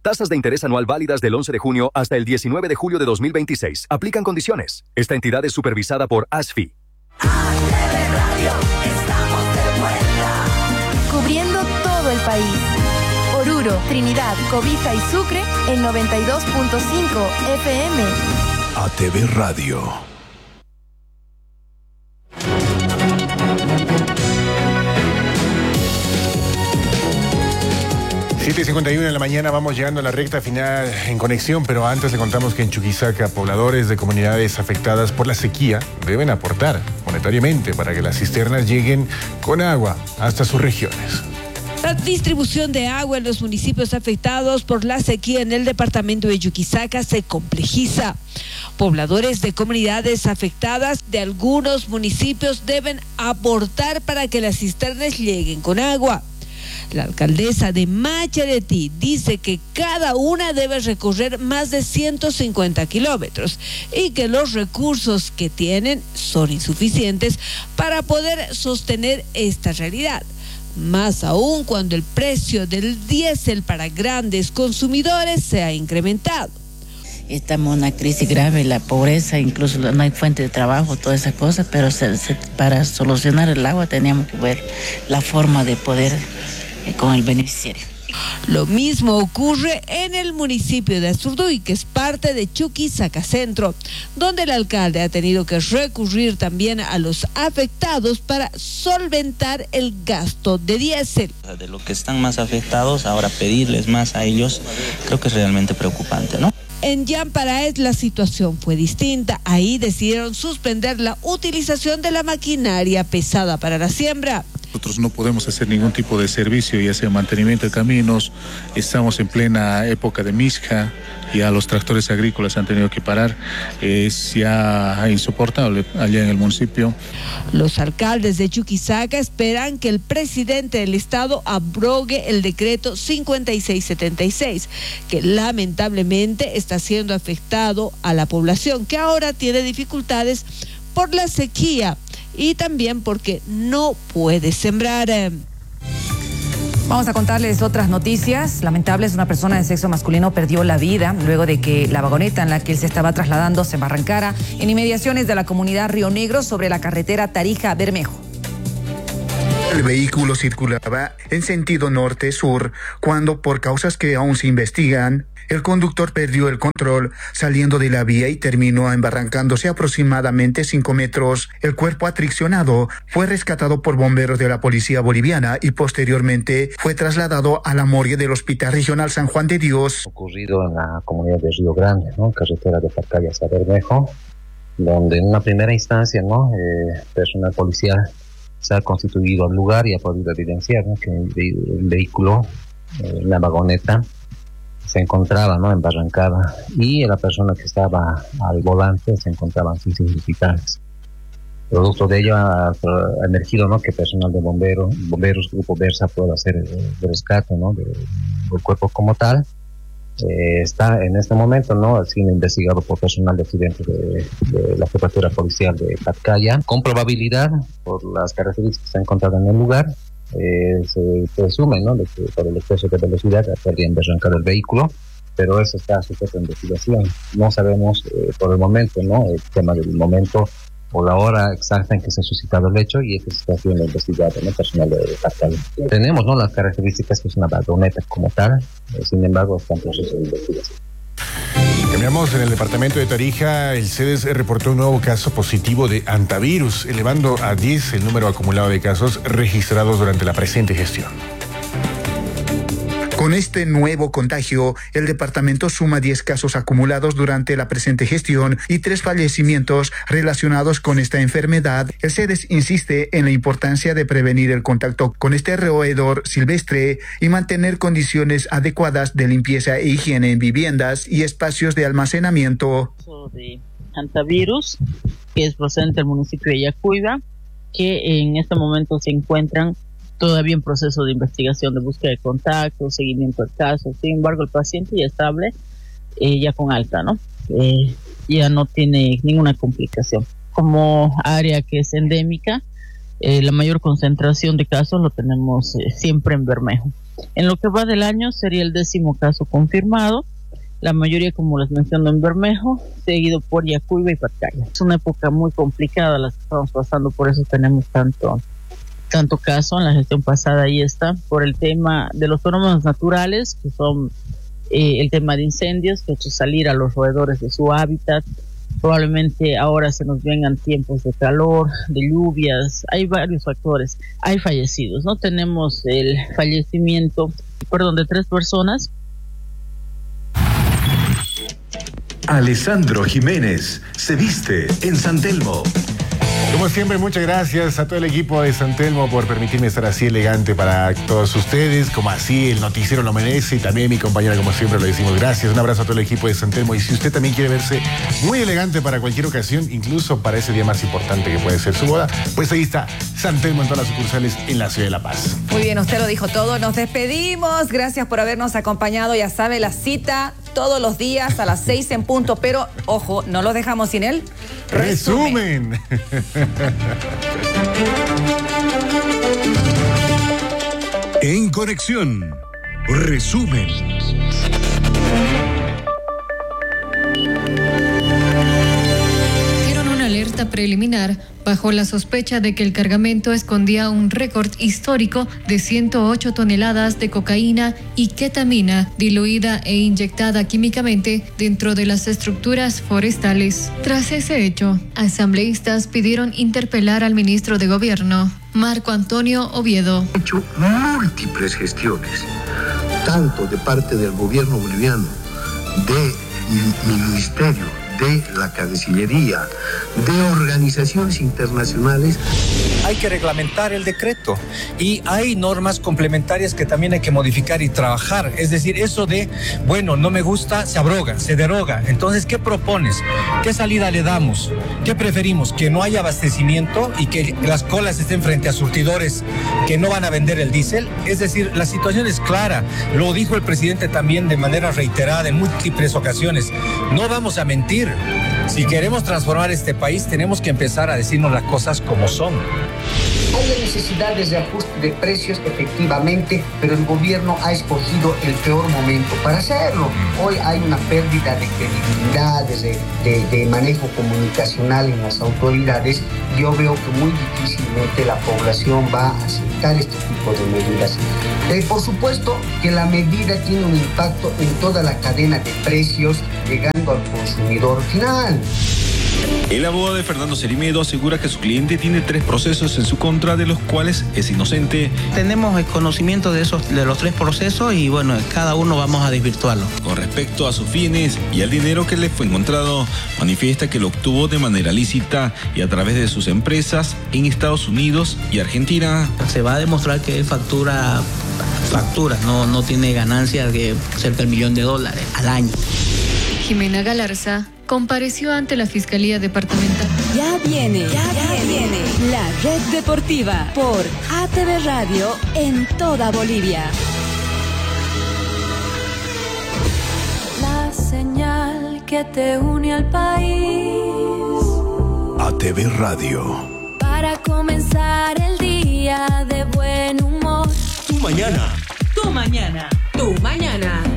Tasas de interés anual válidas del 11 de junio hasta el 19 de julio de 2026. Aplican condiciones. Esta entidad es supervisada por ASFI. ATV Radio, estamos de vuelta. Cubriendo todo el país. Oruro, Trinidad, Cobija y Sucre en 92.5 FM. ATV Radio. 7:51 de la mañana, vamos llegando a la recta final en conexión, pero antes le contamos que en Chuquisaca, pobladores de comunidades afectadas por la sequía deben aportar monetariamente para que las cisternas lleguen con agua hasta sus regiones. La distribución de agua en los municipios afectados por la sequía en el departamento de Chuquisaca se complejiza. Pobladores de comunidades afectadas de algunos municipios deben aportar para que las cisternas lleguen con agua. La alcaldesa de Macharetí dice que cada una debe recorrer más de 150 kilómetros y que los recursos que tienen son insuficientes para poder sostener esta realidad. Más aún cuando el precio del diésel para grandes consumidores se ha incrementado. Estamos en una crisis grave, la pobreza, incluso no hay fuente de trabajo, todas esas cosas, pero para solucionar el agua teníamos que ver la forma de poder con el beneficiario. Lo mismo ocurre en el municipio de Azurduy, que es parte de Chuquisaca Centro, donde el alcalde ha tenido que recurrir también a los afectados para solventar el gasto de diésel. De los que están más afectados, ahora pedirles más a ellos, creo que es realmente preocupante, ¿no? En Yamparaes la situación fue distinta. Ahí decidieron suspender la utilización de la maquinaria pesada para la siembra. Nosotros no podemos hacer ningún tipo de servicio, ya sea mantenimiento de caminos. Estamos en plena época de misca, ya los tractores agrícolas han tenido que parar. Es ya insoportable allá en el municipio. Los alcaldes de Chuquisaca esperan que el presidente del estado abrogue el decreto 5676, que lamentablemente está siendo afectado a la población, que ahora tiene dificultades por la sequía y también porque no puede sembrar. Vamos a contarles otras noticias lamentables. Una persona de sexo masculino perdió la vida luego de que la vagoneta en la que él se estaba trasladando se embarrancara en inmediaciones de la comunidad Río Negro sobre la carretera Tarija-Bermejo. El vehículo circulaba en sentido norte-sur cuando, por causas que aún se investigan, el conductor perdió el control saliendo de la vía y terminó embarrancándose aproximadamente 5 metros. El cuerpo atriccionado fue rescatado por bomberos de la policía boliviana y posteriormente fue trasladado a la morgue del Hospital Regional San Juan de Dios. Ocurrido en la comunidad de Río Grande, ¿no? Carretera de Pacaya hasta Bermejo, donde en una primera instancia, ¿no? Personal policial se ha constituido al lugar y ha podido evidenciar, ¿no? Que el vehículo, la vagoneta, se encontraba, ¿no? Embarrancada y la persona que estaba al volante se encontraba sin significantes. Producto de ello ha emergido, ¿no? Que personal de bomberos, Grupo Versa pueda hacer el rescate, ¿no? del cuerpo como tal. Está en este momento, ¿no? Siendo investigado por personal de accidentes de la Jefatura Policial de Pacaya. Con probabilidad, por las características que se han encontrado en el lugar, se presume, ¿no? De que por el exceso de velocidad habrían arrancado el vehículo, pero eso está sujeto a investigación. No sabemos por el momento, ¿no? El tema del momento o la hora exacta en que se ha suscitado el hecho, y eso se está siendo investigado, ¿no? Personal de Pacaya. Tenemos, ¿no? Las características que es una vagoneta como tal, sin embargo está en proceso de investigación. Cambiamos. En el departamento de Tarija, el CEDES reportó un nuevo caso positivo de hantavirus, elevando a 10 el número acumulado de casos registrados durante la presente gestión. Con este nuevo contagio, el departamento suma 10 casos acumulados durante la presente gestión y 3 fallecimientos relacionados con esta enfermedad. El CEDES insiste en la importancia de prevenir el contacto con este roedor silvestre y mantener condiciones adecuadas de limpieza e higiene en viviendas y espacios de almacenamiento. De hantavirus, que es procedente del municipio de Yacuiba, que en este momento se encuentran todavía en proceso de investigación, de búsqueda de contacto, seguimiento del caso. Sin embargo, el paciente ya estable, ya con alta, ¿no? Ya no tiene ninguna complicación. Como área que es endémica, la mayor concentración de casos lo tenemos siempre en Bermejo. En lo que va del año sería el 10º caso confirmado, la mayoría, como les menciono, en Bermejo, seguido por Yacuyba y Pacaya. Es una época muy complicada la que estamos pasando, por eso tenemos tanto caso. En la gestión pasada ahí está, por el tema de los fenómenos naturales, que son el tema de incendios, que ha hecho salir a los roedores de su hábitat. Probablemente ahora se nos vengan tiempos de calor, de lluvias, hay varios factores. Hay fallecidos, ¿no? Tenemos el fallecimiento, de 3 personas. Alessandro Jiménez se viste en San Telmo. Como siempre, muchas gracias a todo el equipo de San Telmo por permitirme estar así elegante para todos ustedes, como así el noticiero lo merece, y también mi compañera, como siempre, lo decimos gracias. Un abrazo a todo el equipo de San Telmo, y si usted también quiere verse muy elegante para cualquier ocasión, incluso para ese día más importante que puede ser su boda, pues ahí está San Telmo en todas las sucursales en la ciudad de La Paz. Muy bien, usted lo dijo todo, nos despedimos, gracias por habernos acompañado, ya sabe, la cita todos los días a las 6 en punto, pero ojo, no los dejamos sin el resumen. En Conexión, resumen. Dieron una alerta preliminar bajo la sospecha de que el cargamento escondía un récord histórico de 108 toneladas de cocaína y ketamina diluida e inyectada químicamente dentro de las estructuras forestales. Tras ese hecho, asambleístas pidieron interpelar al ministro de Gobierno, Marco Antonio Oviedo. He hecho múltiples gestiones, tanto de parte del gobierno boliviano, de mi ministerio, de la Cancillería, de organizaciones internacionales. Hay que reglamentar el decreto y hay normas complementarias que también hay que modificar y trabajar. Es decir, eso de, bueno, no me gusta, se abroga, se deroga. Entonces, ¿qué propones? ¿Qué salida le damos? ¿Qué preferimos? ¿Que no haya abastecimiento y que las colas estén frente a surtidores que no van a vender el diésel? Es decir, la situación es clara. Lo dijo el presidente también de manera reiterada en múltiples ocasiones. No vamos a mentir. Si queremos transformar este país, tenemos que empezar a decirnos las cosas como son. Hay necesidades de ajuste de precios, efectivamente, pero el gobierno ha escogido el peor momento para hacerlo. Hoy hay una pérdida de credibilidad, de manejo comunicacional en las autoridades. Yo veo que muy difícilmente la población va a aceptar este tipo de medidas. Por supuesto que la medida tiene un impacto en toda la cadena de precios, llegando al consumidor final. El abogado de Fernando Cerimedo asegura que su cliente tiene 3 procesos en su contra, de los cuales es inocente. Tenemos el conocimiento de los 3 procesos y bueno, cada uno vamos a desvirtuarlo. Con respecto a sus bienes y al dinero que le fue encontrado, manifiesta que lo obtuvo de manera lícita y a través de sus empresas en Estados Unidos y Argentina. Se va a demostrar que él factura, no tiene ganancias de cerca del $1.000.000 al año. Jimena Galarza compareció ante la Fiscalía Departamental. Ya viene la Red Deportiva por ATV Radio en toda Bolivia. La señal que te une al país. ATV Radio. Para comenzar el día de buen humor. Tu mañana. Tu mañana. Tu mañana.